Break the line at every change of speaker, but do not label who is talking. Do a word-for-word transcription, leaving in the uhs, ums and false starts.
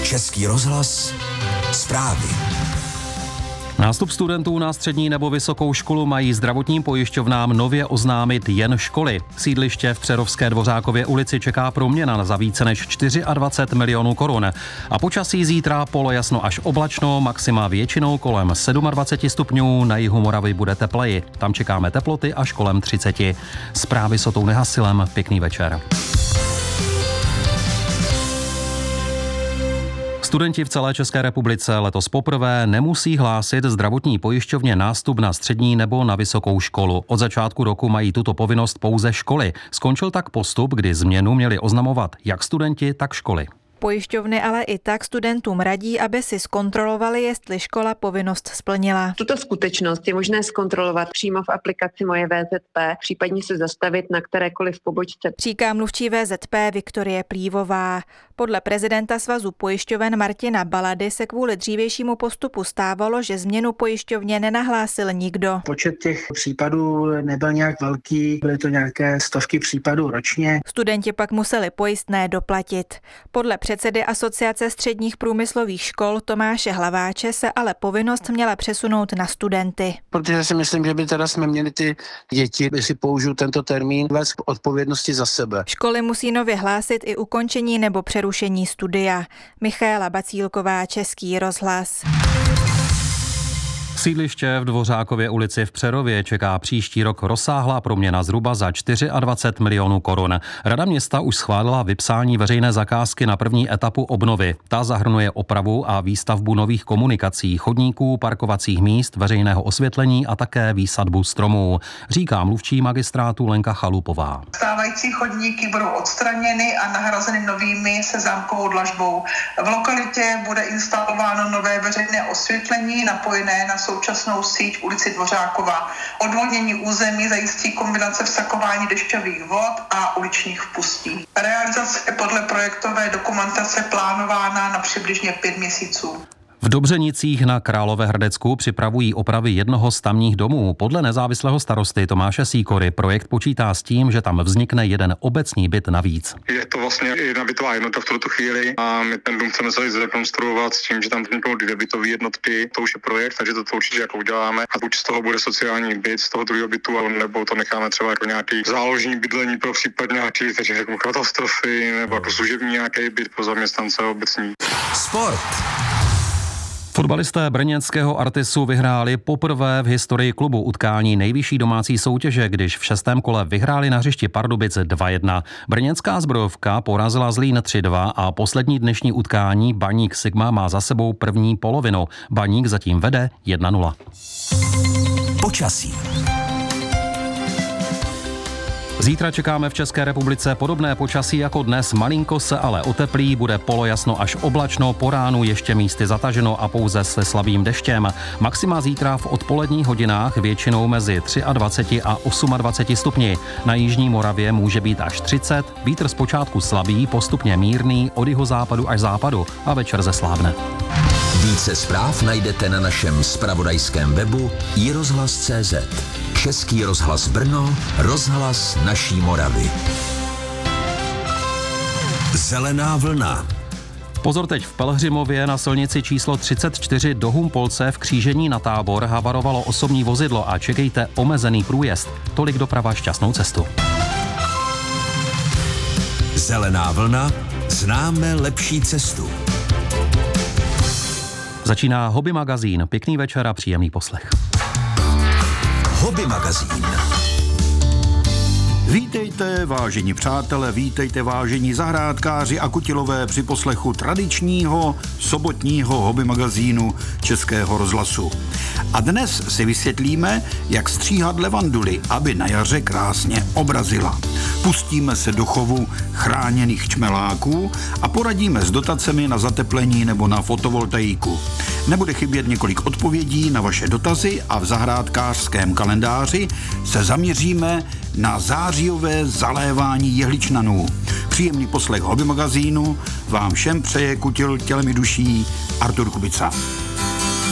Český rozhlas, zprávy.
Nástup studentů na střední nebo vysokou školu mají zdravotním pojišťovnám nově oznámit jen školy. Sídliště v Přerovské Dvořákově ulici čeká proměna za více než dvacet čtyři milionů korun. A počasí zítra polojasno až oblačno, maxima většinou kolem dvacet sedm stupňů, na jihu Moravy bude tepleji. Tam čekáme teploty až kolem třicet. Zprávy s Otou Nehasilem, pěkný večer. Studenti v celé České republice letos poprvé nemusí hlásit zdravotní pojišťovně nástup na střední nebo na vysokou školu. Od začátku roku mají tuto povinnost pouze školy. Skončil tak postup, kdy změnu měli oznamovat jak studenti, tak školy.
Pojišťovny ale i tak studentům radí, aby si zkontrolovali, jestli škola povinnost splnila.
Tuto skutečnost je možné zkontrolovat přímo v aplikaci Moje V Z P, případně se zastavit na kterékoliv pobočce.
Říká mluvčí V Z P Viktorie Plívová. Podle prezidenta Svazu pojišťoven Martina Balady se kvůli dřívějšímu postupu stávalo, že změnu pojišťovně nenahlásil nikdo.
Počet těch případů nebyl nějak velký, byly to nějaké stovky případů ročně.
Studenti pak museli pojistné doplatit. Podle předsedy Asociace středních průmyslových škol Tomáše Hlaváče se ale povinnost měla přesunout na studenty.
Protože si myslím, že by teda jsme měli ty děti, jestli použiju tento termín, vést k odpovědnosti za sebe.
Školy musí nově hlásit i ukončení nebo přerušení studia. Michaela Bacílková, Český rozhlas.
Sídliště v Dvořákově ulici v Přerově čeká příští rok rozsáhlá proměna zhruba za dvacet čtyři milionů korun. Rada města už schválila vypsání veřejné zakázky na první etapu obnovy. Ta zahrnuje opravu a výstavbu nových komunikací, chodníků, parkovacích míst, veřejného osvětlení a také výsadbu stromů, říká mluvčí magistrátu Lenka Chalupová.
Stávající chodníky budou odstraněny a nahrazeny novými se zámkovou dlažbou. V lokalitě bude instalováno nové veřejné osvětlení napojené na současnou síť v ulici Dvořákova. Odvodnění území zajistí kombinace vsakování dešťových vod a uličních vpustí. Realizace je podle projektové dokumentace plánována na přibližně pět měsíců.
V Dobřenicích na Královéhradecku připravují opravy jednoho z tamních domů. Podle nezávislého starosty Tomáše Sýkory projekt počítá s tím, že tam vznikne jeden obecní byt navíc.
Je to vlastně jedna bytová jednotka v tuto chvíli a my ten dům chceme celý zrekonstruovat s tím, že tam vzniknou dvě bytové jednotky. To už je projekt, takže to, to určitě jako uděláme. A buď z toho bude sociální byt, z toho druhého bytu, nebo to necháme třeba jako nějaký záložní bydlení pro případ nějaký takže jako katastrofy, nebo jako služební nějaký byt pro zaměstnance obecní.
Sport.
Fotbalisté brněnského Artisu vyhráli poprvé v historii klubu utkání nejvyšší domácí soutěže, když v šestém kole vyhráli na hřišti Pardubic dva jedna. Brněnská zbrojovka porazila Zlín tři dva a poslední dnešní utkání Baník Sigma má za sebou první polovinu. Baník zatím vede jedna nula.
Počasí.
Zítra čekáme v České republice podobné počasí jako dnes, malinko se ale oteplí, bude polojasno až oblačno, po ránu ještě místy zataženo a pouze se slabým deštěm. Maxima zítra v odpoledních hodinách většinou mezi dvacet tři a dvacet osm stupni. Na jižní Moravě může být až třicet, vítr zpočátku slabý, postupně mírný, od jihozápadu až západu a večer zeslábne.
Více zpráv najdete na našem zpravodajském webu i rozhlas tečka cé zet. Český rozhlas Brno, rozhlas naší Moravy. Zelená vlna.
Pozor teď, v Pelhřimově na silnici číslo třicet čtyři do Humpolce v křížení na Tábor havarovalo osobní vozidlo a čekejte omezený průjezd. Tolik doprava, šťastnou cestu.
Zelená vlna, známe lepší cestu.
Začíná Hobby magazín. Pěkný večer a příjemný poslech.
Hobby magazín.
Vítejte, vážení přátelé, vítejte, vážení zahrádkáři a kutilové při poslechu tradičního sobotního hobby magazínu Českého rozhlasu. A dnes si vysvětlíme, jak stříhat levanduly, aby na jaře krásně obrazila. Pustíme se do chovu chráněných čmeláků a poradíme s dotacemi na zateplení nebo na fotovoltaiku. Nebude chybět několik odpovědí na vaše dotazy a v zahrádkářském kalendáři se zaměříme na zářijové zalévání jehličnanů. Příjemný poslech hobby magazínu vám všem přeje kutil tělem i duší Artur Kubica.